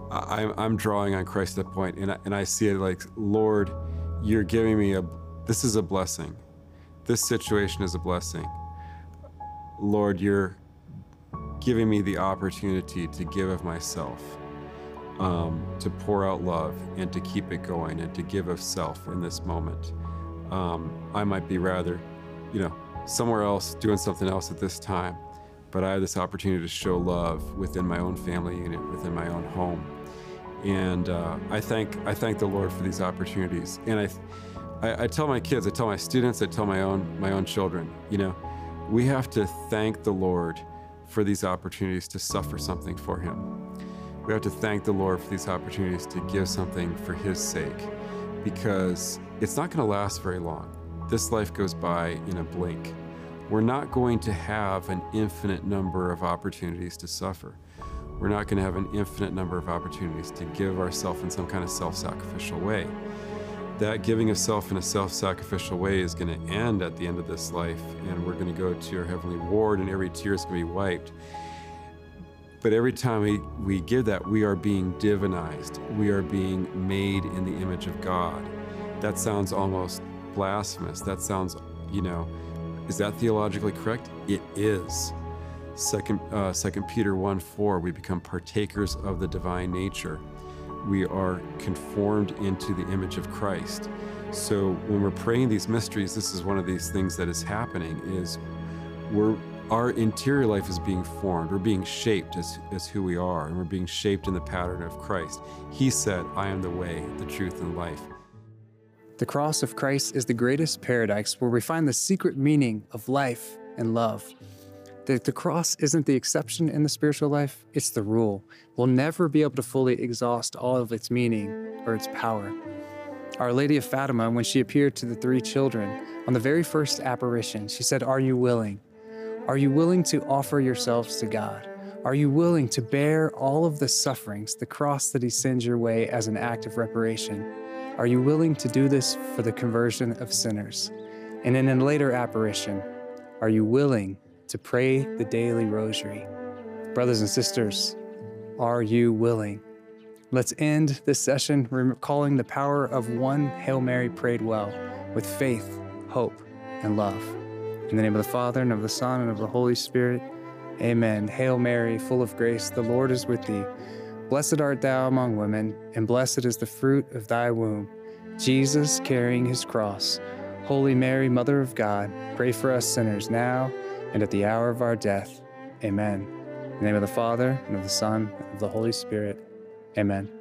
I'm drawing on Christ at that point, and I see it like, Lord, you're giving me this is a blessing. This situation is a blessing. Lord, you're giving me the opportunity to give of myself, to pour out love and to keep it going and to give of self in this moment. I might be rather, somewhere else doing something else at this time, but I have this opportunity to show love within my own family unit, within my own home. And I thank the Lord for these opportunities. And I tell my kids, I tell my students, I tell my own children, we have to thank the Lord for these opportunities to suffer something for Him. We have to thank the Lord for these opportunities to give something for His sake, because it's not going to last very long. This life goes by in a blink. We're not going to have an infinite number of opportunities to suffer. We're not going to have an infinite number of opportunities to give ourselves in some kind of self-sacrificial way. That giving of self in a self-sacrificial way is going to end at the end of this life, and we're going to go to our heavenly reward, and every tear is going to be wiped. But every time we give that, we are being divinized. We are being made in the image of God. That sounds almost blasphemous. That sounds, is that theologically correct? It is. 2 Peter 1:4, we become partakers of the divine nature. We are conformed into the image of Christ. So when we're praying these mysteries, this is one of these things that is happening, is our interior life is being formed. We're being shaped as who we are, and we're being shaped in the pattern of Christ. He said, I am the way, the truth, and life. The cross of Christ is the greatest paradise where we find the secret meaning of life and love. The cross isn't the exception in the spiritual life, it's the rule. We'll never be able to fully exhaust all of its meaning or its power. Our Lady of Fatima, when she appeared to the 3 children, on the very first apparition, she said, are you willing? Are you willing to offer yourselves to God? Are you willing to bear all of the sufferings, the cross that He sends your way as an act of reparation? Are you willing to do this for the conversion of sinners? And in a later apparition, are you willing to pray the daily rosary? Brothers and sisters, are you willing? Let's end this session recalling the power of one Hail Mary prayed well, with faith, hope, and love. In the name of the Father, and of the Son, and of the Holy Spirit, amen. Hail Mary, full of grace, the Lord is with thee. Blessed art thou among women, and blessed is the fruit of thy womb, Jesus, carrying His cross. Holy Mary, Mother of God, pray for us sinners now and at the hour of our death. Amen. In the name of the Father, and of the Son, and of the Holy Spirit. Amen.